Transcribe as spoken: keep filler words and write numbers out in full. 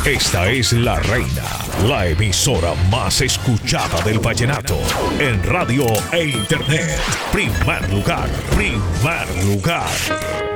Esta es La Reina, la emisora más escuchada del vallenato en radio e internet. Primer lugar, primer lugar.